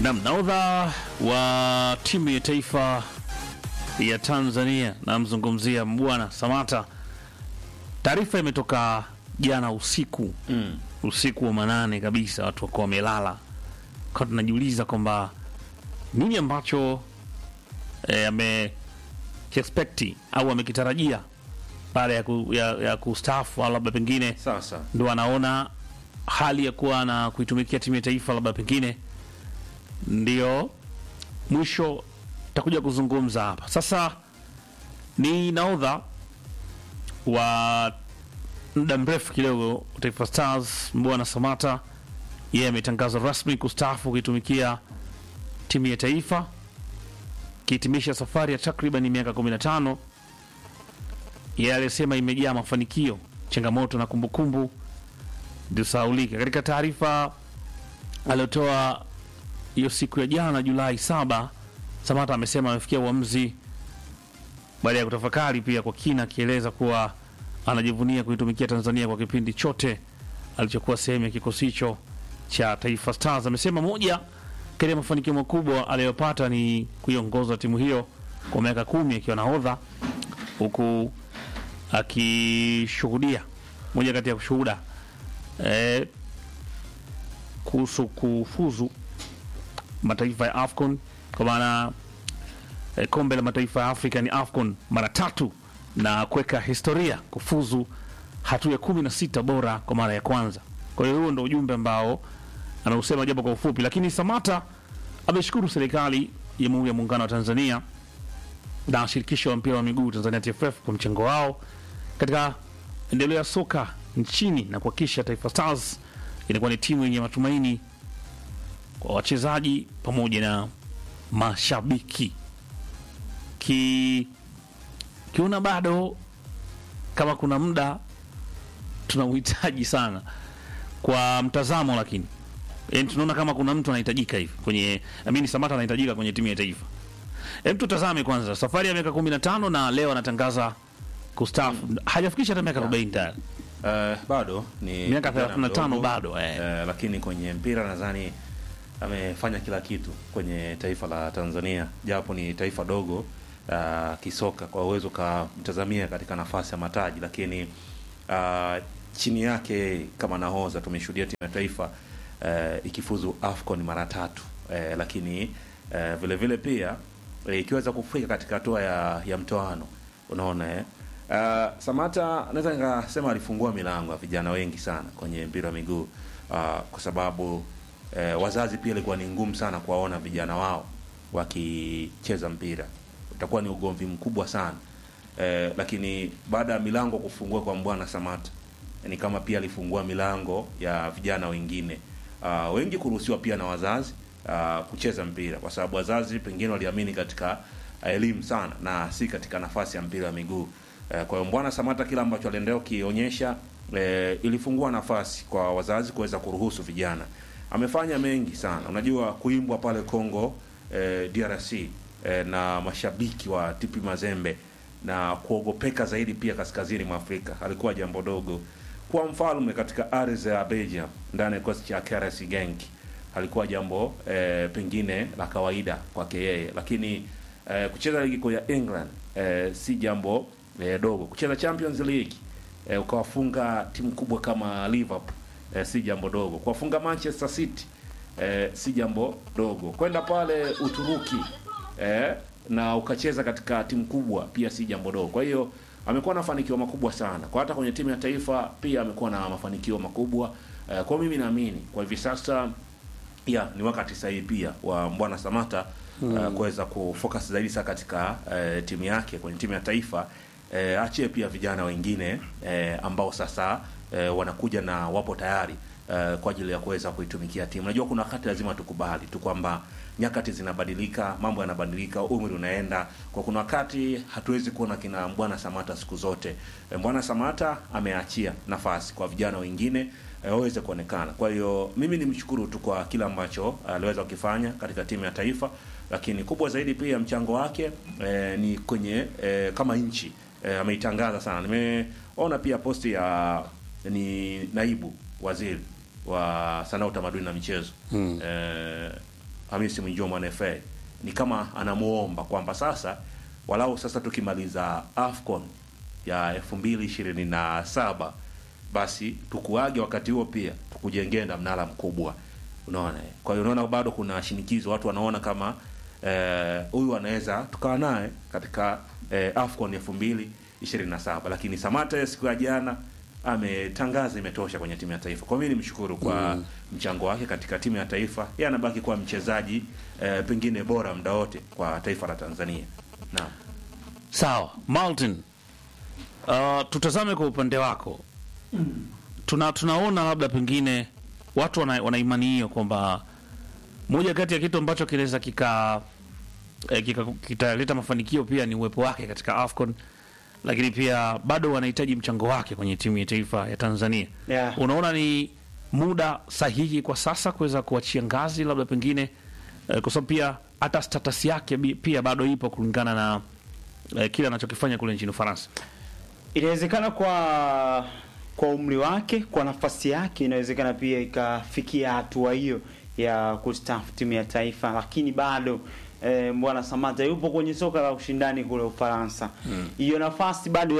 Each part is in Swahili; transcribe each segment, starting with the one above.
Na nahodha wa timu ya taifa ya Tanzania namzungumzia Mbwana Samata. Taarifa imetoka jana usiku. Usiku wa manane kabisa, watu wako wamelala. Kwa tunajiuliza kwamba nini ambacho expect au amekitarajia baada ya kustaafu, labda pengine Sasa ndo anaona hali ya kuwa na kuitumikia timu ya taifa, labda pengine ndio mwisho takuja kuzungumza hapa. Sasa ni nahodha wa muda mrefu kidogo Taifa Stars, Mbwana Samata. Yeye ametangaza rasmi kustaafu kuitumikia timu ya taifa, kihitimisha safari ya takriban miaka 15. Yeye alisema imejaa mafanikio, changamoto na kumbukumbu ndio sahaulika. Katika taarifa aliyotoa hiyo siku ya jana Julai 7, Samata amesema amefikia uamuzi baada ya kutafakari pia kwa kina, akieleza kuwa anajivunia kuitumikia Tanzania kwa kipindi chote alichokuwa sehemu ya kikosi hicho cha Taifa Stars. Amesema moja kati ya mafanikio makubwa aliyopata ni kuiongoza timu hiyo kwa miaka 10 akiwa nahodha, huku akishuhudia moja kati ya kushuhuda kuhusu kufuzu mataifa ya AFCON, kwa maana kombe la mataifa ya Afrika ni AFCON mara 3, na kuweka historia kufuzu hatua ya 16 bora kwa mara ya kwanza. Kwa hiyo huo ndio ujumbe ambao anausema japo kwa ufupi, lakini Samata ameshukuru serikali ya Jamhuri ya Muungano wa Tanzania na shirikisho la mpira wa miguu Tanzania TFF kwa mchango wao katika endeleo ya soka nchini na kuhakikisha Taifa Stars inakuwa ni timu yenye matumaini kwa wachezaji pamoja na mashabiki. Kiona bado kama kuna muda tunauhitaji sana kwa mtazamo, lakini tunaona kama kuna mtu anahitajika hivi kwenye Samata anahitajika kwenye timu ya taifa. Tutazame kwanza safari ya miaka 15 na leo anatangaza kustaafu. Hajafikisha hata miaka 40 tayari. Bado ni miaka 35 bado lakini kwenye mpira nadhani amefanya kila kitu kwenye taifa la Tanzania, japo ni taifa dogo kisoka kwa uwezo kumtazamia katika nafasi ya mataji, lakini chini yake kama nahodha tumeshuhudia timu ya taifa ikifuzu AFCON mara 3, lakini vile vile pia ikiweza kufika katika hatua ya mtoano. Unaona Samata naweza nikasema alifungua milango ya vijana wengi sana kwenye mpira wa miguu, kwa sababu wazazi pia ilikuwa ni ngumu sana kuwaona vijana wao wakicheza mpira, utakuwa ni ugomvi mkubwa sana. Lakini baada ya milango kufungua kwa Mbwana Samata, ni kama pia alifungua milango ya vijana wengine wengi kuruhusiwa pia na wazazi kucheza mpira, kwa sababu wazazi pengine waliamini katika elimu sana na si katika nafasi ya mpira wa miguu. Kwa hiyo Mbwana Samata kila ambacho aliendelea kionyesha ilifungua nafasi kwa wazazi kuweza kuruhusu vijana. Amefanya mengi sana, unajua kuimbwa pale Kongo DRC na mashabiki wa TP Mazembe na kuogopeka zaidi pia kaskazini mwa Afrika alikuwa jambo dogo. Kuwa mfalme katika ardhi ya Belgium ndani ya kikosi cha KRC Genk alikuwa jambo pengine la kawaida kwake yeye, lakini kucheza ligi kuu ya England si jambo dogo. Kucheza Champions League ukawafunga timu kubwa kama Liverpool si jambo dogo. Kuwafunga Manchester City si jambo dogo. Kwenda pale Uturuki na ukacheza katika timu kubwa pia si jambo dogo. Kwa hiyo amekuwa na mafanikio makubwa sana. Kwa hata kwenye timu ya taifa pia amekuwa na mafanikio makubwa. Kwa mimi naamini kwa hivi sasa ni wakati sahihi pia wa Mbwana Samata kuweza kufocus zaidi sana katika timu yake kwenye timu ya taifa. Achie pia vijana wengine ambao sasa wanakuja na wapo tayari kwa ajili ya kuweza kuitumikia timu. Unajua kuna wakati lazima tukubali tu kwamba nyakati zinabadilika, mambo yanabadilika, umri unaenda. Kwa kuna wakati hatuwezi kuona kina Mbwana Samata siku zote. Mbwana Samata ameachia nafasi kwa vijana wengine waweze kuonekana. Kwa hiyo mimi nimshukuru tu kwa kila ambacho aliweza kukifanya katika timu ya taifa, lakini kubwa zaidi pia mchango wake ni kwenye kama nchi ameitangaza sana. Nimeona pia posti ya naibu waziri wa sanaa, utamaduni na michezo Hamisi Mwinjuma mwana FA ni kama anamuomba kwamba sasa walau sasa tukimaliza AFCON ya 2027 basi tukuage wakati huo pia tukujengee na mnara mkubwa, unaona. Kwa hiyo unaona bado kuna shinikizo, watu wanaona kama huyu anaweza tukawa naye katika AFCON 2027, lakini Samata siku ya jana ametangaza imetosha kwenye timu ya taifa. Kwa mimi nimshukuru kwa mchango wake katika timu ya taifa. Yeye anabaki kuwa mchezaji pengine bora muda wote kwa taifa la Tanzania. Naam. Sawa, Martin. Tutazame kwa upande wako. Tunaona labda pengine watu wana imani hiyo kwamba moja kati ya kitu ambacho kinaweza kitaleta mafanikio pia ni uwepo wake katika AFCON, lakini pia bado wanahitaji mchango wake kwenye timu ya taifa ya Tanzania. Yeah. Unaona ni muda sahihi kwa sasa kuweza kuachia ngazi labda pengine kwa sababu pia hata status yake pia bado ipo kulingana na kile anachokifanya kule nchini Ufaransa. Inawezekana kwa umri wake, kwa nafasi yake, inawezekana pia ikafikia hatua hiyo ya kustaafu timu ya taifa, lakini bado Mbwana Samata yupo kwenye soka la ushindani kule Ufaransa. Hiyo nafasi bado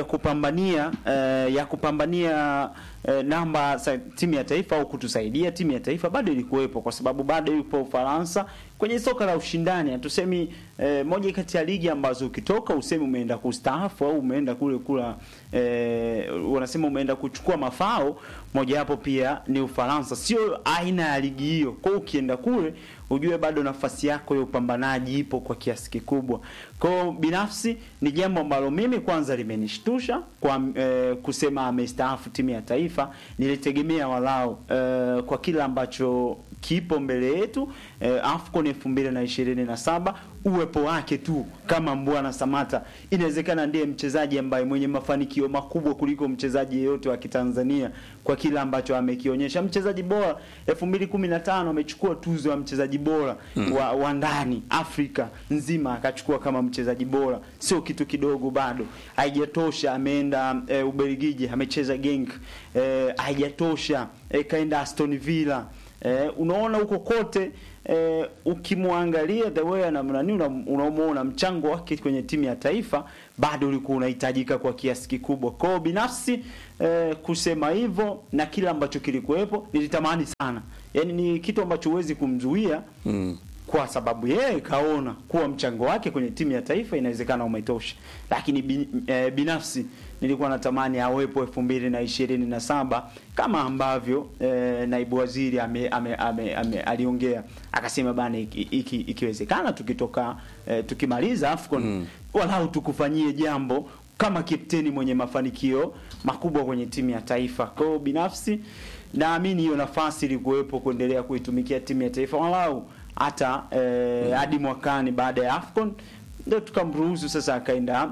ya kupambania namba timu ya taifa au kutusaidia timu ya taifa bado ilikuwepo, kwa sababu bado yupo Ufaransa kwenye soka la ushindani. Hatusemi moja kati ya ligi ambazo ukitoka usemi umeenda kustaafu au umeenda kula wanasema umeenda kuchukua mafao, moja hapo pia ni Ufaransa. Sio aina ya ligi hiyo. Kwa ukienda kule ujue bado nafasi yako ya upambanaji ipo kwa kiasi kikubwa. Kwa binafsi ni jambo ambalo mimi kwanza limenishtusha kwa kusema amestaafu timu ya taifa. Nilitegemea walau kwa kila ambacho kipo mbele yetu AFCON 2027 uwepo wake tu kama Mbwana Samata inawezekana ndiye mchezaji ambaye mwenye mafanikio makubwa kuliko mchezaji yeyote wa Kitanzania kwa kila ambacho amekionyesha. Mchezaji bora 2015 amechukua tuzo ya mchezaji bora wa ndani Afrika nzima, akachukua kama mchezaji bora. Sio kitu kidogo, bado haijatosha. Ameenda Ubelgiji, amecheza Genk, haijatosha, kaenda Aston Villa. Unaona huko kote ukimwangalia the way unamuona mchango wake kwenye timu ya taifa bado ulikuwa unahitajika kwa kiasi kikubwa. Kwa binafsi kusema hivyo na kila ambacho kilikuwepo nilitamani sana. Yaani ni kitu ambacho huwezi kumzuia kwa sababu yeye kaona kuwa mchango wake kwenye timu ya taifa inawezekana umetosha. Lakini binafsi nilikuwa natamani awepo 2027 kama ambavyo naibu waziri aliongea, akasema bana ikiwezekana tukitoka tukimaliza AFCON walau tukufanyie jambo kama kapteni mwenye mafanikio makubwa kwenye timu ya taifa. Kwa binafsi naamini hiyo nafasi ilikuwepo kuendelea kuitumikia timu ya taifa walau hata hadi mwakani baada ya AFCON, ndio tukamruhusu sasa akaenda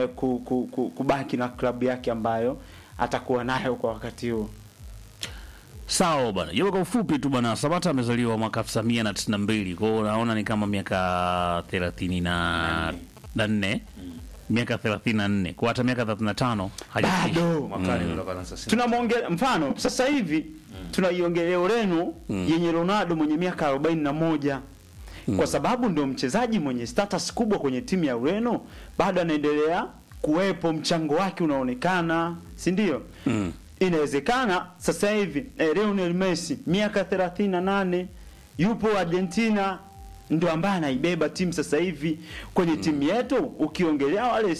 kubaki na klabu yake ambayo atakuwa nayo kwa wakati huo. Sawa bwana. Yeye kwa ufupi tu bwana, Samata amezaliwa mwaka 1992. Kwa hiyo unaona ni kama miaka 34. Miaka 34. Kwa hata miaka 35 hajafikia. Mwakani ndio Ufaransa. Tunamwongelea mfano sasa hivi tunaiongelea Ureno yenye Ronaldo mwenye miaka 41. Kwa sababu ndio mchezaji mwenye status kubwa kwenye timu ya Ureno, bado anaendelea kuwepo, mchango wake unaonekana, si ndio? Inawezekana sasa hivi Lionel Messi miaka 38 yupo Argentina, ndio ambaye anaibeba timu sasa hivi kwenye timu yetu. Ukiongelea wale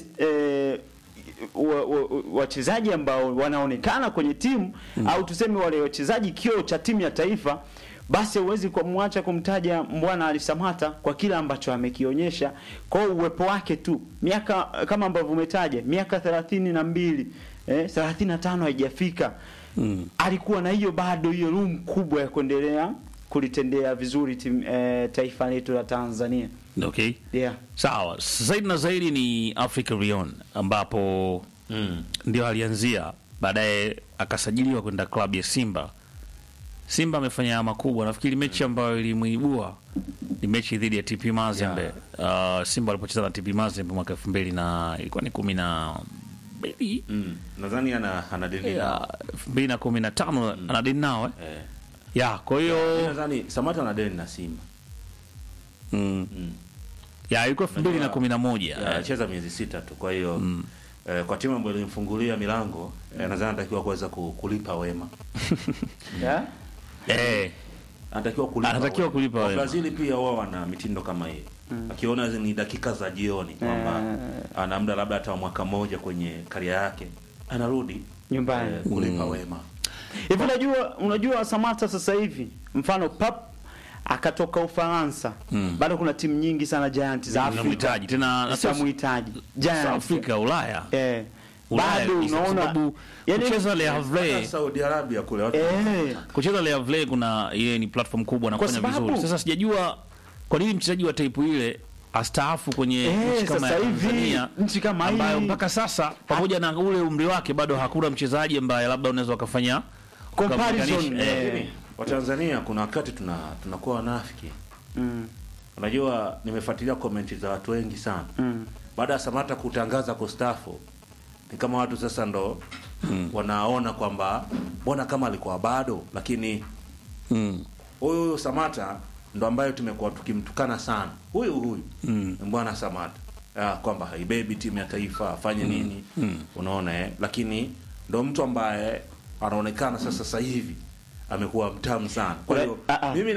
wachezaji ambao wanaonekana kwenye timu au tuseme wale wachezaji kio cha timu ya taifa, basi huwezi kumwacha kumtaja Mbwana Ali Samata kwa kila ambacho amekionyesha. Kwa uwepo wake tu miaka kama ambavyo umetaja miaka 32 35 haijafika, alikuwa na hiyo bado hiyo room kubwa ya kuendelea kulitendea vizuri taifa letu la Tanzania. Okay. Yeah. Sawa. Zaidi na zaidi ni Africa Lyon ambapo ndio alianzia, baadaye akasajiliwa kwenda klabu ya Simba. Simba amefanya makubwa. Nafikiri mechi ambayo ilimuibua ni mechi dhidi ya TP Mazembe. Simba alipocheza na TP Mazembe mwaka 2000 na ilikuwa ni 12. Nadhani ana deni nao. 2015 ana deni nao. Ya, kwa hiyo nadhani Samata ana deni na Simba. Ya yuko 2011. Alicheza miezi 6 tu, kwa hiyo kwa timu ambayo ilimfungulia milango nadhani anatakiwa kuweza kulipa wema. Yeah? Anatakiwa kulipa wema. Brazil pia wao wana mitindo kama hiyo. Akiona ni dakika za jioni kwamba ana muda labda hata mwaka mmoja kwenye karia yake, anarudi Nyumbani. Kulipa wema. Hivi unajua Samata sasa hivi mfano Pap akatoka Ufaransa, bado kuna timu nyingi sana Giants za Afrika Mhitaji tena mhitaji Giants Afrika, Ulaya. Bado unaona yani kucheza Le Havre Saudi Arabia kule watu kucheza Le Havre kuna ile ni platform kubwa na kufanya vizuri. Sasa sijajua kwa nini mchezaji wa type ile astaafu kwenye nchi kama ya Tanzania, nchi kama hii ambayo mpaka sasa pamoja na ule umri wake bado hakuna mchezaji ambaye labda unaweza ukafanya comparison. Wa Tanzania kuna wakati tunakuwa wanafiki. Unajua nimefuatilia comment za watu wengi sana. Baada ya Samata kutangaza kustaafu, ni kama watu sasa ndo wanaona kwamba mbona kama alikuwa bado, lakini huyu Samata ndo ambaye tumekuwa tukimtukana sana. Huyu bwana Samata kwamba haibebi timu ya taifa afanye nini, unaona lakini ndo mtu ambaye anaonekana sasa hivi amekuwa mtamu sana. Kwa hiyo mimi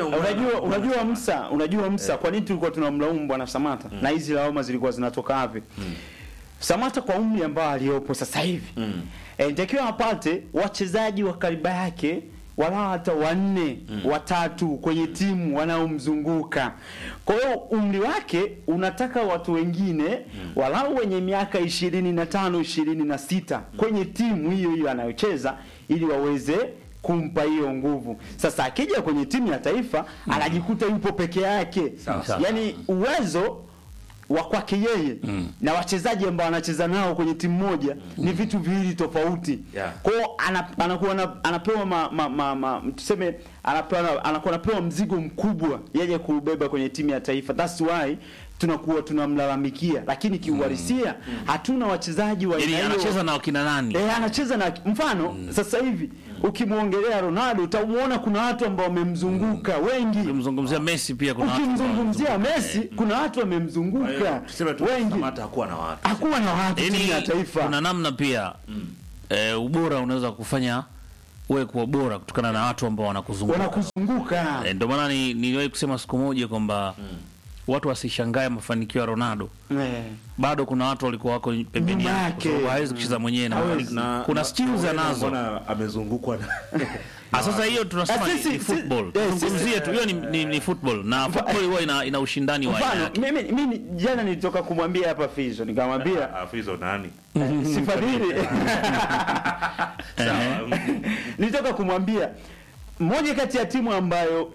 unajua Musa kwa nini tulikuwa tunamlaumu bwana Samata na hizi lawama zilikuwa zinatoka wapi? Samata kwa umri ambao aliopo sasa hivi nitakiwa apate wachezaji wa kariba yake wala hata 4 watatu kwenye timu wanaomzunguka. Kwa hiyo umri wake unataka watu wengine walau wenye miaka 25 26 kwenye timu hiyo anayocheza ili waweze kumpa hiyo nguvu. Sasa akija kwenye timu ya taifa anajikuta yupo peke yake. Yaani uwezo wa kwake yeye na wachezaji ambao anacheza nao kwenye timu moja ni vitu viwili tofauti. Kwa hiyo anakuwa anapewa tuseme anapewa mzigo mkubwa yeye kubeba kwenye timu ya taifa. That's why tunakuwa tunamlalamikia, lakini kiuhalisia hatuna wachezaji wa aina hiyo. Anacheza na wakina nani? Anacheza na mfano sasa hivi ukimwongelea Ronaldo utamuona kuna watu ambao wamemzunguka wengi. Ukimzungumzia Messi pia kuna watu. Ukimzungumzia Messi kuna watu wamemzunguka wengi. Samata hakuwa na watu. Hakuwa na watu timu ya taifa. Kuna namna pia ubora unaweza kufanya wewe kuwa bora kutokana na watu ambao wanakuzunguka. Ndio maana niliwahi kusema siku moja kwamba watu wasishangae mafanikio ya Ronaldo. Bado kuna watu walikuwa wako pembeni yake, hawezi kucheza mwenyewe na kuna skills anazo. Mbona amezungukwa na sasa hiyo tunasema ni football. Tunazungumzia tu hiyo ni football na football huwa ina ushindani wa aina. Mimi jana nilitoka kumwambia hapa Fizo, nikamwambia Fizo nani? Sifadhili. Nilitoka kumwambia moja kati ya timu ambayo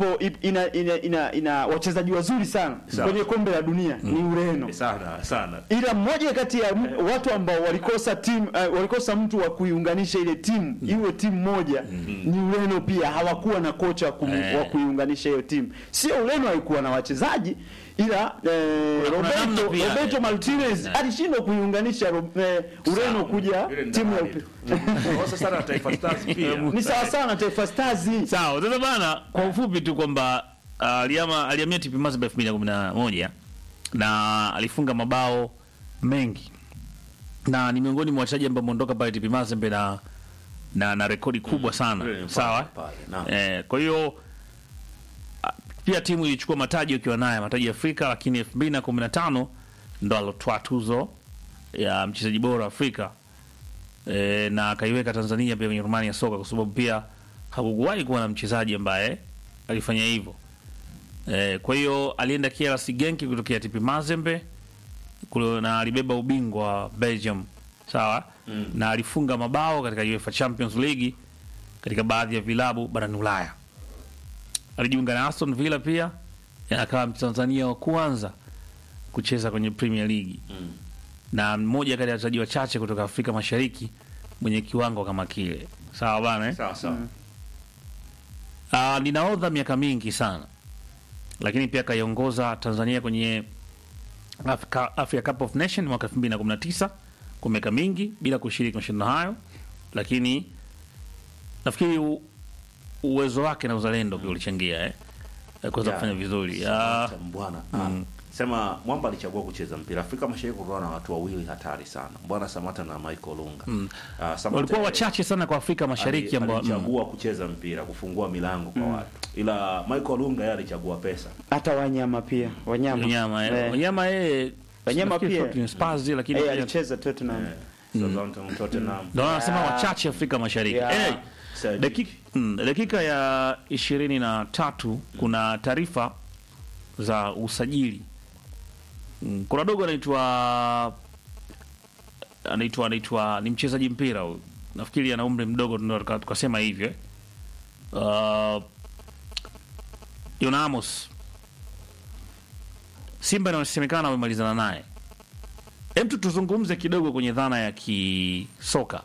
ina wachezaji wazuri sana kwenye kombe la dunia ni Ureno. Sana. Ila moja kati ya watu ambao walikosa mtu wa kuiunganisha ile timu iwe timu moja ni Ureno pia. Hawakuwa na kocha wa kuiunganisha hiyo timu. Sio Ureno haikuwa na wachezaji, ila Roberto Martinez alishindwa kuiunganisha Ureno kuja timu ya sasa na Taifa Stars pia. Ni sawa sana Taifa Stars. Sawa. Sasa bana, kwa ufupi tu kwamba alihamia TP Mazembe 2011 na alifunga mabao mengi na ni miongoni mwa wachezaji ambao wameondoka pale TP Mazembe na rekodi kubwa sana. Sawa. Kwa hiyo pia timu ilichukua mataji ukiwa naye mataji ya Afrika, lakini 2015 ndo alotwaa tuzo ya mchezaji bora Afrika na akaiweka Tanzania pia kwenye rumani ya soka, kwa sababu pia hakuwahi kuwa na mchezaji ambaye alifanya hivyo. Kwa hiyo alienda KRC Genk kutokea TP Mazembe kule na alibeba ubingwa wa Belgium. Sawa. Na alifunga mabao katika UEFA Champions League katika baadhi ya vilabu barani Ulaya. Alijiunga na Aston Villa pia, akawa Mtanzania wa kwanza kucheza kwenye Premier League. Na mmoja kati ya wachezaji wachache kutoka Afrika Mashariki mwenye kiwango kama kile. Sawa bana Sawa. Ninaodha miaka mingi sana. Lakini pia kaiongoza Tanzania kwenye Africa Cup of Nations mwaka 2019 kwa miaka mingi bila kushiriki mashindano hayo, lakini nafikiri uwezo wake na uzalendo pia ulichangia kuweza Yeah. kufanya vizuri. Samata Mbwana. Sema Mwamba alichagua kucheza mpira Afrika Mashariki kutokana na watu wawili hatari sana. Mbwana Samata na Michael Lunga. Samata Walikuwa wachache sana kwa Afrika Mashariki ambao alichagua kucheza mpira, kufungua milango kwa watu. Ila Michael Lunga yeye alichagua pesa. Hata Wanyama pia, Wanyama Wanyama yeye Wanyama pia ni Spurs lakini alicheza Tottenham. Southampton, Tottenham. ndio wanasema wachache Afrika Mashariki. Yeah. Dakika ya 23 kuna taarifa za usajili. Kuna dogo anaitwa ni mchezaji mpira huyu. Nafikiri ana umri mdogo ndio tukasema hivyo. Yona Amos. Simba inasemekana wamemalizana naye. Hem, tuzungumze kidogo kwenye dhana ya kisoka.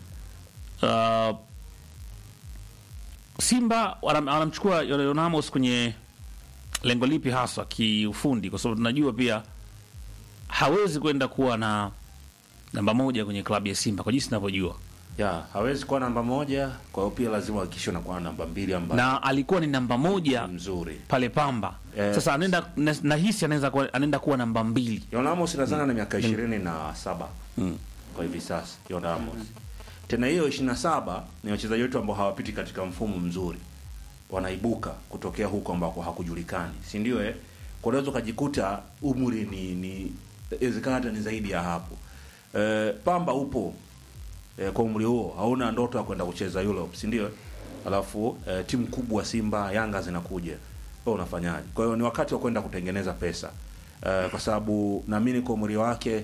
Simba wanamchukua Yona Amos kwenye lengo lipi haswa kiufundi, kwa sababu tunajua pia hawezi kwenda kuwa na namba moja kwenye klabu ya Simba kwa jinsi ninavyojua. Hawezi kuwa namba moja, kwa hiyo pia lazima hakikishe na kwa namba 2 ambayo na alikuwa ni namba moja mzuri pale Pamba. Sasa nahisi anaenda kuwa namba 2. Yona Amos nadhani ana miaka 27 kwa hivi sasa Yona Amos. Tena hiyo 27 ni wachezaji wetu ambao hawapiti katika mfumo mzuri, wanaibuka kutokea huko ambako hakujulikani, si ndio? Kwa unaweza kujikuta umri ni inawezekana hata ni zaidi ya hapo. Pamba upo kwa umri huo, hauna ndoto ya kwenda kucheza Europe, si ndio? Alafu timu kubwa Simba, Yanga zinakuja, wewe unafanyaje? Kwa hiyo ni wakati wa kwenda kutengeneza pesa, kwa sababu naamini kwa umri wake,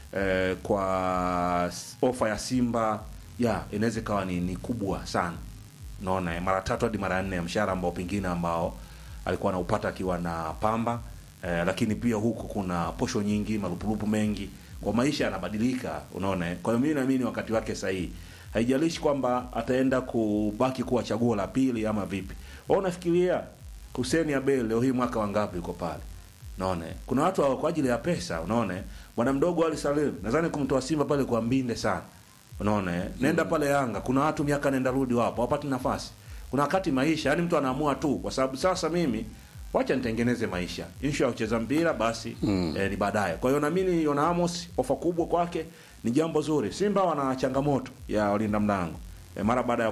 kwa ofa ya Simba inaweza kawa ni kubwa sana. Unaona, mara 3 hadi mara 4 ya mshahara ambao alikuwa anaupata akiwa na Pamba. Lakini pia huku kuna posho nyingi, marupurupu mengi, kwa maisha yanabadilika, unaona. Kwa hiyo mimi naamini wakati wake sahihi. Haijalishi kwamba ataenda kubaki kuwa chaguo la pili ama vipi. Wao unafikiria Hussein Abel leo hii mwaka wangapi yuko pale? Unaona, kuna watu kwa ajili ya pesa, unaona. Bwana mdogo Ali Salim nadhani kumtoa Simba pale kwa mbinde sana. Unaona, nenda pale Yanga, kuna watu miaka nenda rudi wapo, hawapati nafasi. Kuna wakati maisha, yani mtu anaamua tu kwa sababu sasa mimi wacha nitengeneze maisha. Issue ya kucheza mpira basi ni baadaye. Kwa hiyo naamini Yona Amos ofa kubwa kwake ni jambo zuri. Simba wana changamoto ya walinda mlango. Mara baada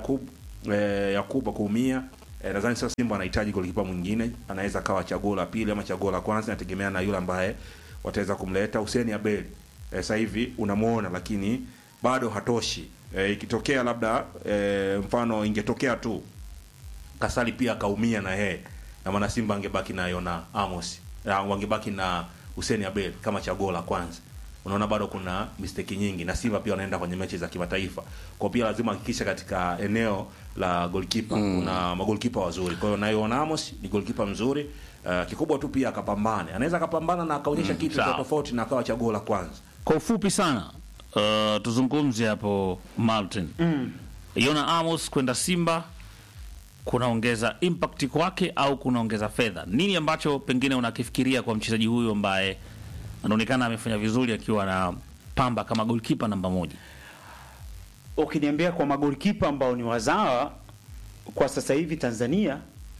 ya Yakuba kuumia, nadhani sasa Simba anahitaji golikipa mwingine, anaweza kawa chaguo la pili ama chaguo la kwanza, inategemea na yule ambaye wataweza kumleta. Hussein Abel sasa hivi unamuona, lakini bado hatoshi. Ikitokea labda mfano ingetokea tu Kasali pia kaumia na yeye, na maana Simba angebaki na Yona Amos, wangebaki na Hussein Abel kama chaguo la kwanza. Unaona bado kuna mistake nyingi, na Simba pia wanaenda kwenye mechi za kimataifa. Kwa pia lazima hakikisha katika eneo la goalkeeper kuna magolikipa wazuri. Kwa hiyo na Yona Amos ni goalkeeper mzuri. Kikubwa tu pia akapambane. Anaweza akapambana na akaonyesha kitu tofauti na akawa chaguo la kwanza. Kwa ufupi sana, tuzungumzie hapo Martin. Yona Amos kwenda Simba kunaongeza impact kwake au kunaongeza fedha? Nini ambacho pengine unakifikiria kwa mchezaji huyu ambaye anaonekana amefanya vizuri akiwa na Pamba kama goalkeeper namba 1? Ukiniambia kwa magolikipa ambao ni wazawa kwa sasa hivi Tanzania,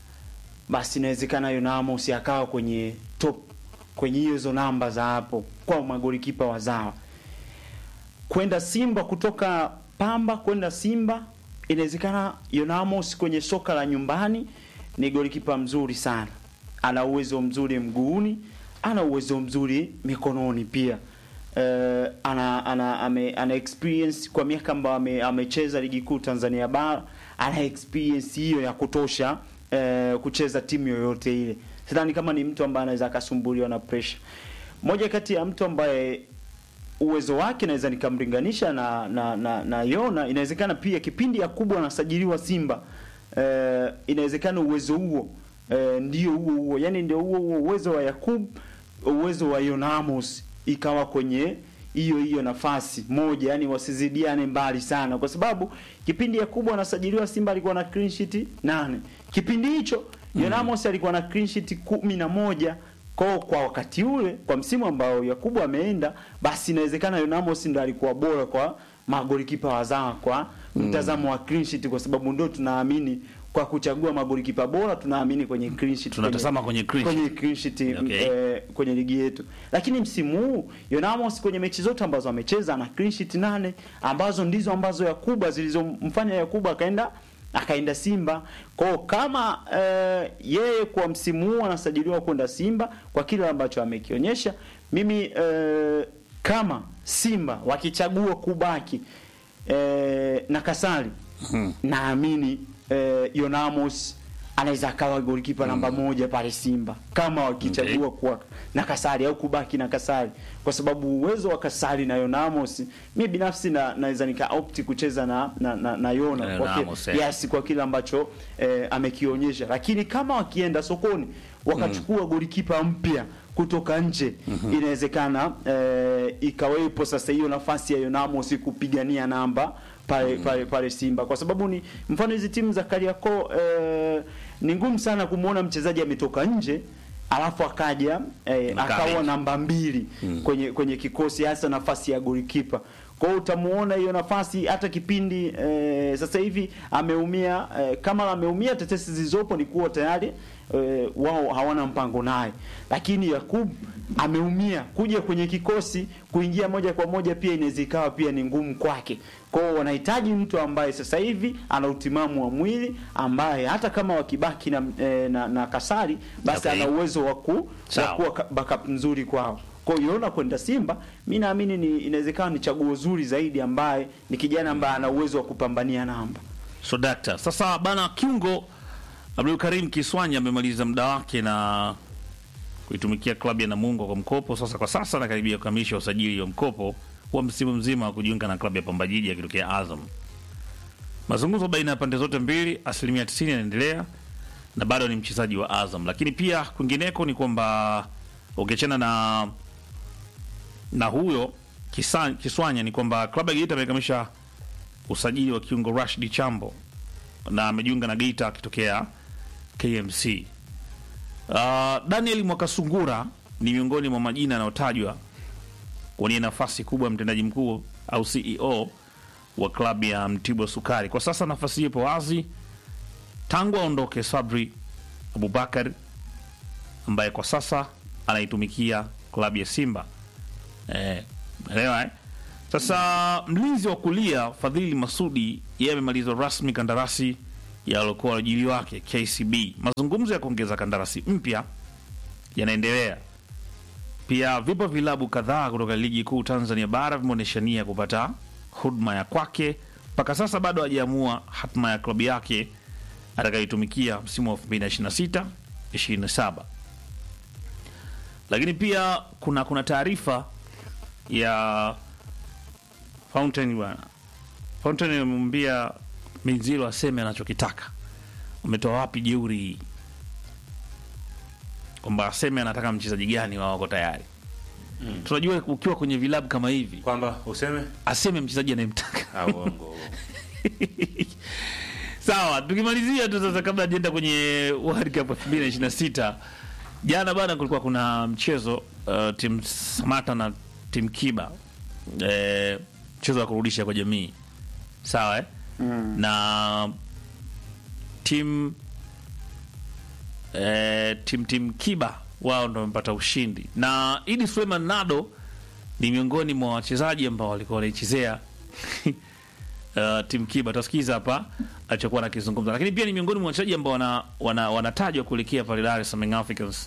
basi inawezekana Yona Amos akawa kwenye top, kwenye hizo namba za hapo kwa magolikipa wazawa. Kwenda Simba, kutoka Pamba kwenda Simba, inawezekana Yona Amos kwenye soka la nyumbani ni golikipa mzuri sana. Ana uwezo mzuri mguuni, ana uwezo mzuri mikononi pia. Ana experience kwa miaka ambayo amecheza ligi kuu Tanzania bara, ana experience hiyo ya kutosha kucheza timu yoyote ile. Sidhani kama ni mtu ambaye anaweza akasumbuliwa na pressure. Moja kati ya mtu ambaye uwezo wake naweza nikamlinganisha na Yona, inawezekana pia kipindi Yakubu anasajiliwa Simba, inawezekana uwezo huo ndio huo, yani ndio huo uwezo wa Yakubu, uwezo wa Yona Amos ikawa kwenye hiyo nafasi moja, yani wasizidiane mbali sana, kwa sababu kipindi Yakubu anasajiliwa Simba alikuwa na clean sheet 8. Kipindi hicho Yona Amos alikuwa na clean sheet 11. Kwa wakati ule, kwa msimu ambao Yakubu ameenda, basi inawezekana Yona Amos ndo alikuwa bora kwa magolikipa wazawa kwa mtazamo wa clean sheet, kwa sababu ndio tunaamini kwa kuchagua magolikipa bora tunaamini kwenye clean sheet, tunatazama kwenye clean sheet okay. Kwenye ligi yetu. Lakini msimu huu Yonamos kwenye mechi zote ambazo amecheza na clean sheet 8 ambazo ndizo ambazo Yakuba zilizomfanya Yakuba akaenda Simba. Kwa kama yeye kwa msimu huu anasajiliwa kwenda Simba kwa kile ambacho amekionyesha, mimi kama Simba wakichagua kubaki na Kasari naamini Yonamos anaweza akawa golikipa namba moja pale Simba kama wakichagua kuwa na Kasari au kubaki na Kasari, kwa sababu uwezo wa Kasari na Yonamos mimi binafsi naweza nika opt kucheza na Yona kwa kile ambacho amekionyesha. Lakini kama wakienda sokoni wakachukua golikipa mpya kutoka nje, inawezekana ikawepo sasa hiyo nafasi ya Yonamos kupigania namba pale Simba, kwa sababu ni mfano hizi timu za Kariakoo ni ngumu sana kumuona mchezaji ametoka nje alafu akaja akawa namba 2 kwenye kikosi, hasa nafasi ya golikipa. Kwa hiyo utamuona hiyo nafasi hata kipindi sasa hivi ameumia, kama ameumia tetesi zilizopo ni kuwa tayari wao hawana mpango naye, lakini Yakub ameumia, kuja kwenye kikosi kuingia moja kwa moja pia inaweza ikawa pia ni ngumu kwake. Kwa hiyo wanahitaji mtu ambaye sasa hivi ana utimamu wa mwili, ambaye hata kama wakibaki na Kasari basi ana uwezo wa kuwa backup nzuri kwao. Kwa hiyo Yona kwenda Simba mimi naamini inawezekana ni chaguo zuri zaidi, ambaye ni kijana ambaye ana uwezo wa kupambania namba. So doctor, sasa bana kiungo Abdul Karim Kiswanya amemaliza muda wake na kuitumikia klabu ya Namungo kwa mkopo. Kwa sasa anakaribia kukamilisha usajili wa mkopo wa msimu mzima wa kujiunga na klabu ya Pamba Jiji akitokea Azam. Mazungumzo baina ya pande zote mbili 90% yanaendelea na bado ni mchezaji wa Azam. Lakini pia kwingineko ni kwamba ukiachana na huyo Kiswanya ni kwamba klabu ya Geita imekamilisha usajili wa kiungo Rashid Chambo na amejiunga na Geita akitokea KMC. Daniel Mwakasungura ni miongoni mwa majina yanayotajwa kwenye nafasi kubwa ya mtendaji mkuu au CEO wa klabu ya Mtibwa Sukari. Kwa sasa nafasi ipo wazi tangu aondoke Sabri Abubakar ambaye kwa sasa anaitumikia klabu ya Simba. Sasa mlinzi wa kulia Fadhili Masudi yeye amemaliza rasmi kandarasi ya alikuwa ajili wake KCB. Mazungumzo ya kuongeza kandarasi mpya yanaendelea. Pia vipo vilabu kadhaa kutoka ligi kuu Tanzania bara vimeonyesha nia kupata huduma ya kwake. Mpaka sasa bado hajaamua hatma ya klabu yake atakayoitumikia msimu wa 2026-27. Lakini pia kuna taarifa ya Fountain bwana. Fountain amemwambia Minziro aseme anachokitaka. Umetoa wapi jeuri? Kwamba aseme anataka mchezaji gani wao wako tayari. Tunajua ukiwa kwenye vilabu kama hivi kwamba aseme mchezaji anayemtaka. Uongo. Sawa, tukimalizia tu sasa kabla ajenda kwenye World Cup 2026. Jana bana kulikuwa kuna mchezo timu Samata na timu Kiba. Mchezo wa kurudisha kwa jamii. Sawa na timu Kiba wao ndio wamepata ushindi. Na Idi Suleiman Nado ni miongoni mwa wachezaji ambao walikuwa wanaichezea timu Kiba. Tutasikiza hapa alichokuwa anakizungumza. Lakini pia ni miongoni mwa wachezaji ambao wanatajwa kuelekea pale Dar es Salaam Africans.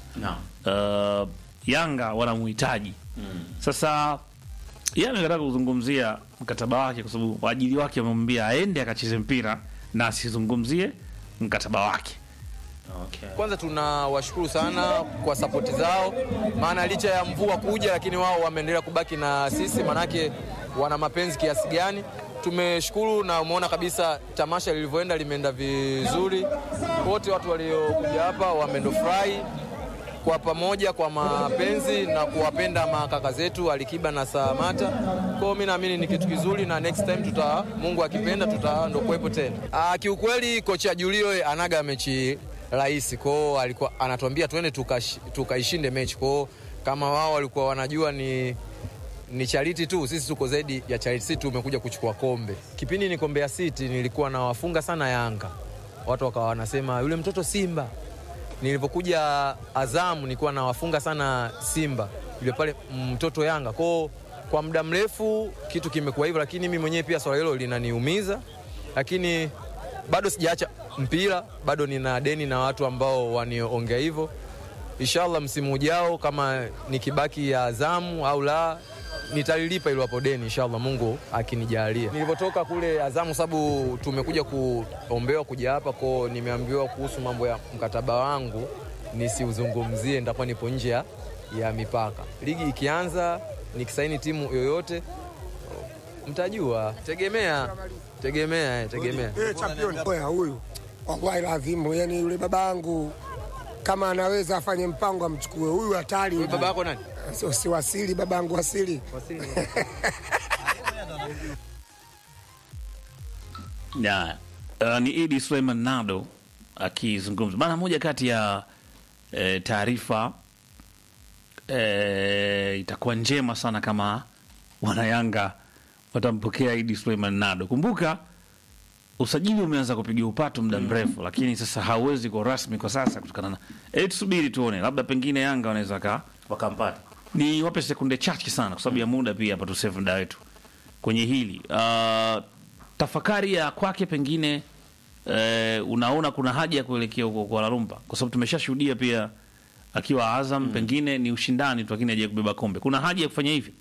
Yanga wanamhitaji. Sasa yeye anataka kuzungumzia mkataba wake kwa sababu waajili wake wamemwambia aende akacheze mpira na asizungumzie mkataba wake. Okay. Kwanza tunawashukuru sana kwa sapoti zao, maana licha ya mvua kuja lakini wao wameendelea kubaki na sisi, manake wana mapenzi kiasi gani. Tumeshukuru na umeona kabisa tamasha lilivyoenda limeenda vizuri. Wote watu waliokuja hapa wamendofurahi kwa pamoja kwa mapenzi na kuwapenda makaka zetu Alikiba na Samata. Kwa mimi naamini ni kitu kizuri na next time Mungu akipenda ndo kuepo tena. Kiukweli kocha Julio anaga mechi rahisi. Kwa alikuwa anatuambia twende tukaishinde mechi. Kwa kama wao walikuwa wanajua ni charity tu, sisi tuko zaidi ya charity. Sisi tumekuja kuchukua kombe. Kipindi ni kombe ya City nilikuwa nawafunga sana Yanga. watu wakawa wanasema yule mtoto Simba. Nilipokuja Azam nilikuwa nawafunga sana Simba, yule pale mtoto Yanga. Kwa muda mrefu kitu kimekuwa hivyo, lakini mimi mwenyewe pia swala hilo linaniumiza, lakini bado sijaacha mpira, bado nina deni na watu ambao waniongea hivyo. Inshallah msimu ujao kama nikibaki ya Azamu au la, nitalilipa hilo hapo deni inshallah, Mungu akinijalia. Nilipotoka kule Azamu, sababu tumekuja kuombewa kuja hapa, kwa nimeambiwa kuhusu mambo ya mkataba wangu nisiuzungumzie, nitakuwa nipo nje ya mipaka. Ligi ikianza nikisaini timu yoyote mtajua, tegemea. Champion huyu wallahi lazima, yani yule babangu kama anaweza afanye mpango amchukue huyu, hatari. Baba yako nani? Si Wasili, babangu Wasili. Yeah. Ni Idi Suleiman Nado akizungumza bana. Moja kati ya taarifa itakuwa njema sana kama wanayanga watampokea Idi Suleiman Nado. Kumbuka usajili umeanza kupiga upato muda mrefu, lakini sasa hauwezi kwa rasmi kwa sasa kutokana na tusubiri tuone, labda pengine Yanga wanaweza wakampata. Ni wape sekunde chache sana kwa sababu ya muda pia hapa, tusave muda wetu kwenye hili. Tafakari ya kwake pengine unaona kuna haja ya kuelekea huko kwa Larumba, kwa sababu tumeshashuhudia pia akiwa Azam pengine ni ushindani tu, lakini haja kubeba kombe. Kuna haja ya kufanya hivi?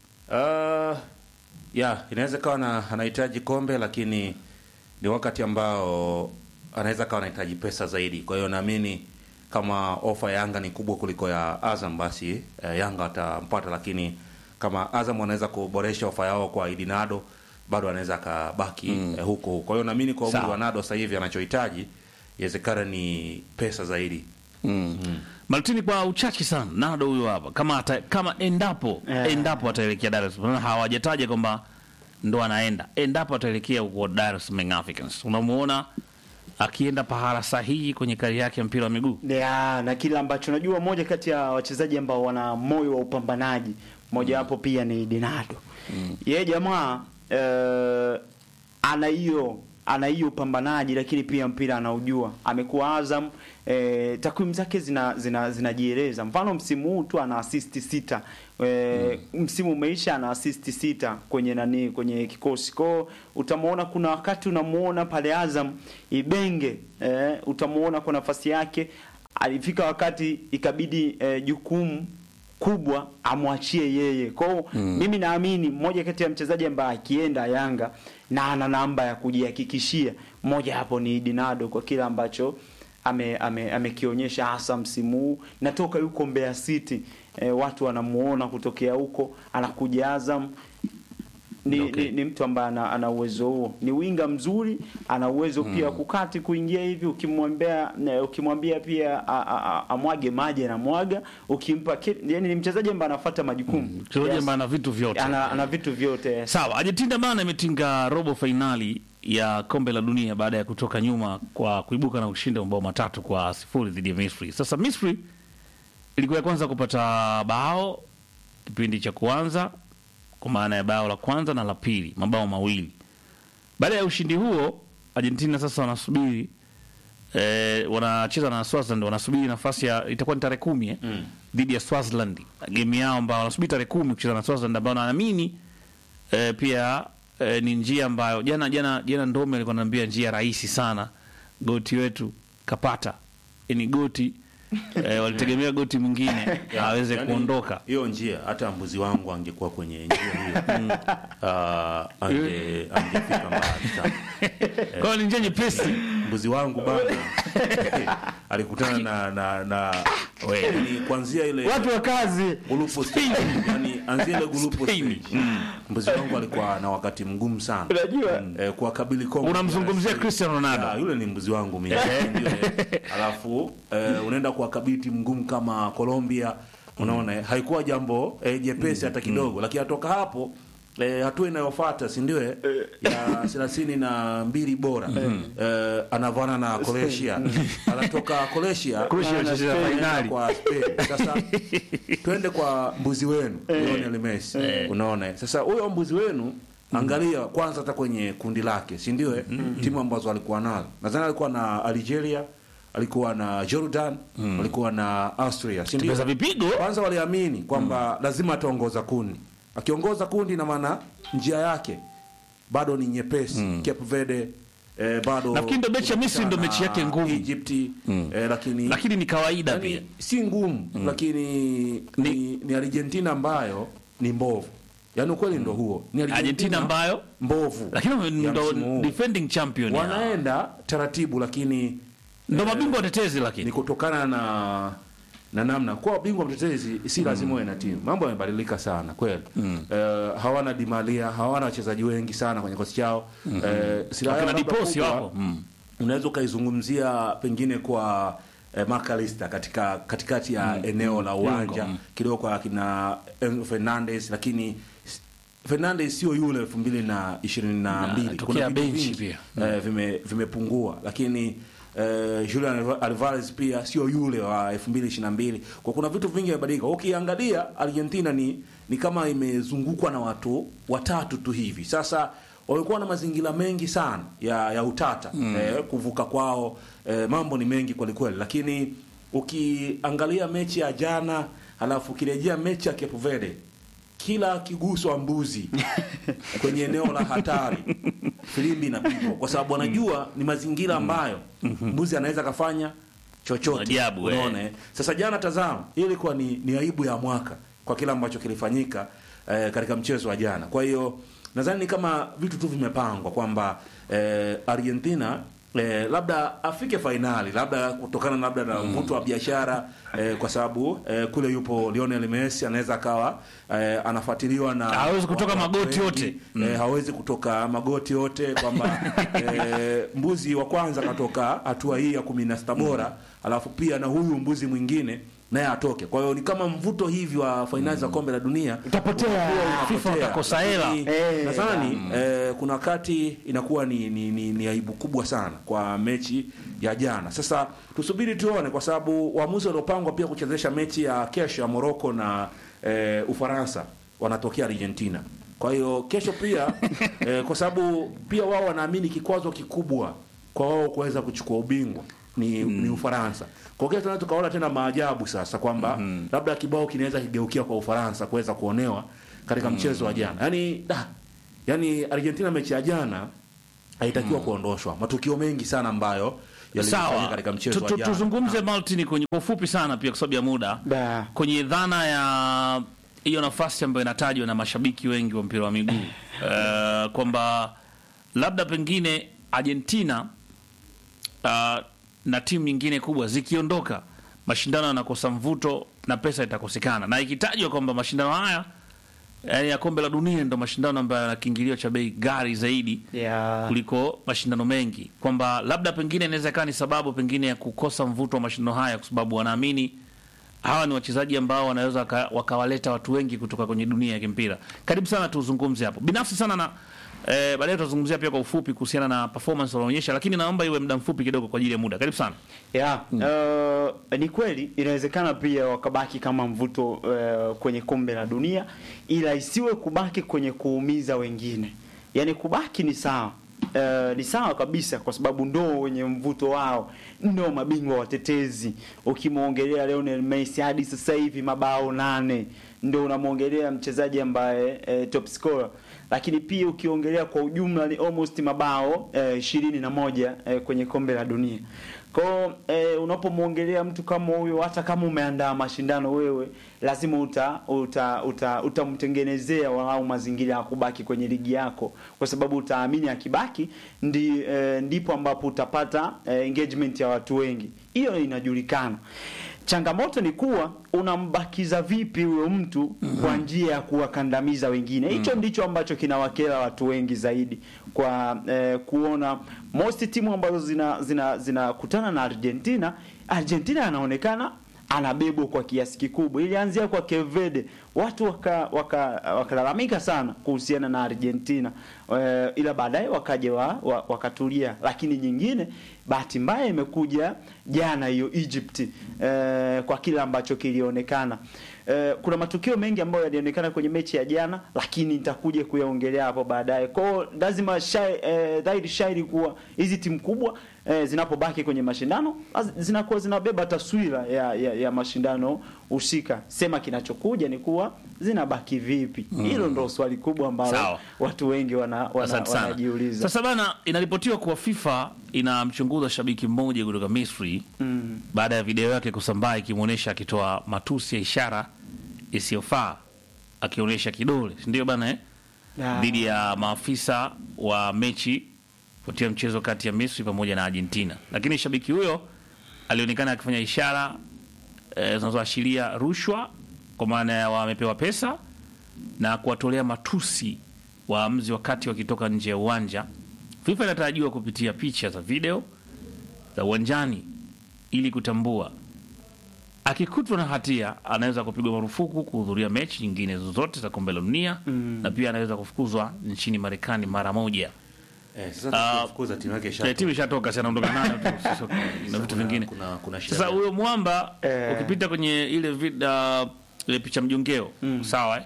Inaweza kawa anahitaji kombe, lakini ni wakati ambao anaweza kawa anahitaji pesa zaidi. Kwa hiyo naamini kama ofa ya Yanga ni kubwa kuliko ya Azam, basi Yanga atampata, lakini kama Azam wanaweza kuboresha ofa yao kwa Idi Nado, bado anaweza kabaki huko. Kwa hiyo naamini kwa umri wa Nado sasa hivi anachohitaji inawezekana ni pesa zaidi. Martini, kwa uchache sana Nado huyo hapa, kama endapo ataelekea Dar es Salaam, hawajataja kwamba ndo anaenda, endapo ataelekea huko Dar es Salaam Africans, unamuona akienda pahala sahihi kwenye kari yake ya mpira wa miguu? Na kila ambacho najua, moja kati ya wachezaji ambao wana moyo wa upambanaji, moja hapo pia ni Dinado. Yeye jamaa ana hiyo upambanaji, lakini pia mpira anaujua. Amekuwa Azam, takwimu zake zinajieleza. Mfano msimu huu tu ana assist 6. Msimu umeisha ana assist 6 kwenye kikosi. Kwa utamuona kuna wakati unamuona pale Azam Ibenge, utamuona kwa nafasi yake alifika wakati ikabidi jukumu kubwa amwachie yeye. Kwa hiyo mimi naamini mmoja kati ya mchezaji ambaye akienda Yanga na ana namba ya kujihakikishia, mmoja hapo ni Dinado, kwa kila ambacho amekionyesha hasa msimu huu. Natoka yuko Mbeya City, watu wanamuona kutokea huko, anakuja Azam. Ni mtu ambaye ana uwezo huo, ni winga mzuri, ana uwezo pia kukati kuingia hivi, ukimwambia pia amwage maji na mwaga, ukimpa yani ni mchezaji ambaye anafuata majukumu. Mchezaji ambaye ana vitu vyote. Ana vitu vyote. Sawa, Argentina bana imetinga robo finali ya kombe la dunia baada ya kutoka nyuma kwa kuibuka na ushindi wa mabao 3-0 dhidi ya Misri. Sasa Misri ilikuwa ya kwanza kupata bao kipindi cha kwanza, kwa maana ya bao la kwanza na la pili, mabao mawili. Baada ya ushindi huo, Argentina sasa wanasubiri wanacheza na Swaziland, wanasubiri nafasi ya, itakuwa ni tarehe 10 dhidi ya Swaziland, game yao ambao wanasubiri tarehe 10 kucheza na Swaziland, ambao naamini pia ni njia ambayo jana Ndome alikuwa ananiambia njia rahisi sana, goti wetu kapata, ni goti walitegemea goti mwingine aweze kuondoka. Hiyo njia hata mbuzi wangu angekuwa kwenye njia hiyo angefika mbali sana. Kwa ni njia nyepesi. Mbuzi wangu bana alikutana na yani kuanzia ile watu wa kazi gulupo stage, yani anzia ile gulupo stage. Mbuzi wangu alikuwa na wakati mgumu sana. Unajua kwa kabili Kongo. Unamzungumzia Cristiano Ronaldo. Yule ni mbuzi wangu mimi. Alafu unaenda kwa kabiti mgumu kama Colombia, unaona haikuwa jambo jepesi hata kidogo, lakini atoka hapo hatua inayofuata si ndio ya 32 bora anavana na Croatia, anatoka Croatia anacheza finali kwa Spain. Sasa twende kwa mbuzi wenu Lionel Messi, unaona sasa huyo mbuzi wenu Angalia kwanza hata kwenye kundi lake, si ndio? Timu ambazo alikuwa nazo, nadhani alikuwa na Algeria, alikuwa na Jordan, alikuwa na Austria, si ndio? Pesa vipigo. Kwanza waliamini kwamba lazima ataongoza kundi. Akiongoza kundi na maana njia yake bado ni nyepesi. Cape Verde bado Nafikiri ndio mechi ya Misri ndio mechi yake ngumu. Egypt Lakini ni kawaida pia. Si ngumu, lakini ni Argentina ambayo ni mbovu. Yaani ukweli ndio huo. Ni Argentina ambayo mbovu. Lakini ndio defending champion. Wanaenda taratibu, lakini ndio mabingwa watetezi, lakini ni kutokana na namna kwa bingwa mtetezi si lazima uwe na timu. Mambo yamebadilika sana kweli. Hawana Di Maria, hawana wachezaji wengi sana kwenye kosi chao. Kuna Diposi wapo. Unaweza kaizungumzia pengine kwa Macalista katikati ya eneo la uwanja kidogo kwa kina Enzo Fernandez, lakini Fernandez sio yule 2022. Kuna benchi pia Vimepungua, lakini Julian Alvarez pia sio yule wa 2022. Kwa kuna vitu vingi vimebadilika. Ukiangalia Argentina ni kama imezungukwa na watu watatu tu hivi. Sasa walikuwa na mazingira mengi sana ya utata. Kuvuka kwao mambo ni mengi kweli kweli, lakini ukiangalia mechi ya jana halafu ukirejea mechi ya Cape Verde, kila kiguswa mbuzi kwenye eneo la hatari filimbi inapigwa, kwa sababu wanajua ni mazingira ambayo mbuzi anaweza kafanya chochote. Unaona sasa, jana tazama, ile ilikuwa ni aibu ya mwaka kwa kila ambacho kilifanyika katika mchezo wa jana. Kwa hiyo nadhani kama vitu tu vimepangwa kwamba Argentina labda afike fainali, labda kutokana na mvuto wa biashara, kwa sababu kule yupo Lionel Messi, anaweza akawa anafuatiliwa na hawezi kutoka magoti yote. Hawezi kutoka magoti yote kwamba mbuzi wa kwanza katoka hatua hii ya 16 bora, alafu pia na huyu mbuzi mwingine naye atoke. Kwa hiyo ni kama mvuto hivi wa fainali za kombe la dunia utapotea, FIFA watakosa hela. Nadhani kuna wakati inakuwa ni aibu kubwa sana kwa mechi ya jana. Sasa tusubiri tuone, kwa sababu waamuzi waliopangwa pia kuchezesha mechi ya kesho ya Morocco na Ufaransa wanatokea Argentina. Kwa hiyo kesho pia kwa sababu pia wao wanaamini kikwazo kikubwa kwa wao kuweza kuchukua ubingwa ni Ufaransa. Kwa hiyo tunaweza tukaona tena maajabu sasa kwamba labda kibao kinaweza kigeukia kwa Ufaransa kuweza kuonewa katika mchezo wa jana. Yaani Argentina mechi ya jana haitakiwa kuondoshwa. Matukio mengi sana ambayo yalifanyika katika mchezo wa jana. Tuzungumze Martin kwa ufupi sana pia kwa sababu ya muda. Kwenye dhana ya hiyo nafasi ambayo inatajwa na mashabiki wengi wa mpira wa miguu kwamba labda pengine Argentina na timu nyingine kubwa zikiondoka, mashindano yanakosa mvuto na pesa itakosekana, na ikitajwa kwamba mashindano haya ya kombe la dunia ndio mashindano ambayo yana kiingilio cha bei ghali zaidi kuliko mashindano mengi, kwamba labda pengine inaweza kuwa ni sababu pengine ya kukosa mvuto wa mashindano haya, kwa sababu wanaamini hawa ni wachezaji ambao wanaweza wakawaleta watu wengi kutoka kwenye dunia ya kimpira. Karibu sana tuzungumze hapo. Binafsi sana na baadaye tutazungumzia pia kwa ufupi kuhusiana na performance wanaonyesha, lakini naomba iwe muda mfupi kidogo kwa ajili ya muda. Karibu sana. Ni kweli inawezekana pia wakabaki kama mvuto kwenye kombe la dunia, ila isiwe kubaki kwenye kuumiza wengine. Yaani kubaki ni sawa. Ni sawa kabisa, kwa sababu ndo wenye mvuto wao, ndo mabingwa watetezi. Ukimwongelea Lionel Messi hadi sasa hivi mabao 8, ndo unamwongelea mchezaji ambaye top scorer. Lakini pia ukiongelea kwa ujumla ni almost mabao 21 kwenye kombe la dunia. Kwa unapomwongelea mtu kama huyo, hata kama umeandaa mashindano wewe, lazima utamtengenezea walau mazingira ya kubaki kwenye ligi yako, kwa sababu utaamini akibaki ndipo ambapo utapata engagement ya watu wengi. Hiyo inajulikana. Changamoto ni kuwa unambakiza vipi huyo mtu kwa njia ya kuwakandamiza wengine. Hicho ndicho ambacho kinawakera watu wengi zaidi, kwa kuona most timu ambazo zinakutana na Argentina anaonekana anabebwa kwa kiasi kikubwa. Ilianzia kwa Cape Verde, watu wakalalamika sana kuhusiana na Argentina, ila baadaye wakaja wakatulia. Lakini nyingine bahati mbaya imekuja jana hiyo Egypt, kwa kile ambacho kilionekana. Kuna matukio mengi ambayo yalionekana kwenye mechi ya jana, lakini nitakuja kuyaongelea hapo baadaye. Kwa hiyo lazima dhahiri shairi kuwa hizi timu kubwa zinapobaki kwenye mashindano zinakuwa zinabeba taswira ya mashindano husika. Sema kinachokuja ni kuwa zinabaki vipi. Hilo ndio swali kubwa ambalo watu wengi wanajiuliza. Sasa bana, inaripotiwa kuwa FIFA inamchunguza shabiki mmoja kutoka Misri baada ya video yake kusambaa ikimuonesha akitoa matusi ya ishara isiyofaa, akionyesha kidole, ndio bana dhidi ya maafisa wa mechi kutia mchezo kati ya Misri pamoja na Argentina. Lakini shabiki huyo alionekana akifanya ishara zinazoashiria rushwa, kwa maana ya wamepewa pesa, na kuwatolea matusi waamuzi wakati wakitoka nje ya uwanja. FIFA inatarajiwa kupitia picha za video za uwanjani ili kutambua. Akikutwa na hatia, anaweza kupigwa marufuku kuhudhuria mechi nyingine zozote za kombe la dunia, na pia anaweza kufukuzwa nchini Marekani mara moja. Sasa kufukuza timu yake ishatoka. Timu ishatoka, sasa anaondoka nayo tu na vitu vingine. Kuna shida. Sasa huyo mwamba ukipita kwenye ile picha mjongeo, sawa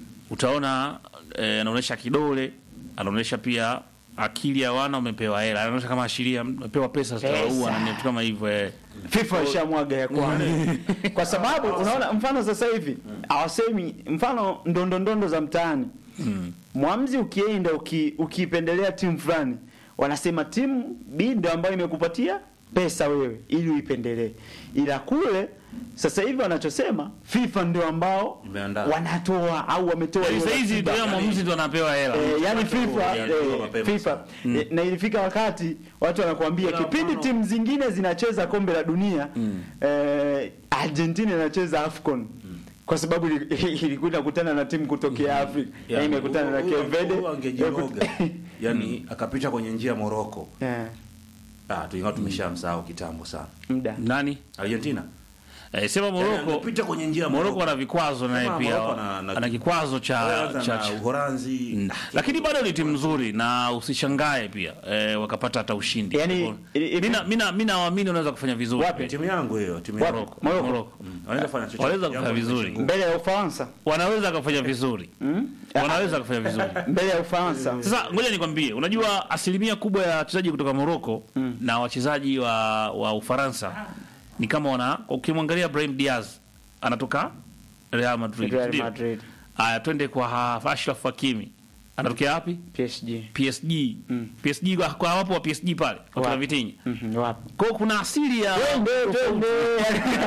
utaona anaonyesha kidole, anaonyesha pia akili ya wana umepewa hela, anaonyesha kama ashiria umepewa pesa zitaua na vitu kama hivyo. FIFA ishamwaga ya kwanza. Kwa sababu unaona mfano sasa hivi hawasemi mfano ndondondo za mtaani. Mwamzi ukienda ukipendelea timu fulani, wanasema timu B ndio ambayo imekupatia pesa wewe ili uipendelee. Ila kule sasa hivi wanachosema FIFA ndio ambao wanatoa au wametoa hizi ndio mwamzi ndio anapewa hela. Yani FIFA na ilifika wakati watu wanakuambia kipindi timu zingine zinacheza kombe la dunia, Argentina inacheza AFCON. Kwa sababu ilikuwa inakutana na timu kutokea Afrika, na imekutana na Cape Verde, yani akapita kwenye njia Morocco. Tulikuwa tumeshamsahau kitambo sana. Muda. Nani? Argentina. Sema Morocco. Anapita kwenye njia Morocco ana vikwazo naye pia. Ana kikwazo cha Uholanzi. Lakini bado ni timu nzuri na usishangae pia wakapata hata ushindi. Yani mimi naamini unaweza kufanya vizuri. Wapi timu yangu hiyo? Timu ya Morocco. Wanaweza kufanya chochote. Wanaweza kufanya vizuri. Mbele ya Ufaransa. Wanaweza kufanya vizuri. Wanaweza kufanya vizuri. Mbele ya Ufaransa. Sasa ngoja nikwambie, unajua asilimia kubwa ya wachezaji kutoka Morocco na wachezaji wa Ufaransa ni kama ukimwangalia Brahim Diaz anatoka Real Madrid. Aya, twende kwa Ashraf Hakimi. Anatokea wapi? PSG. PSG kwa wapo wa PSG pale. Kwa Vitinha. Wapi? Kwa kuna asili ya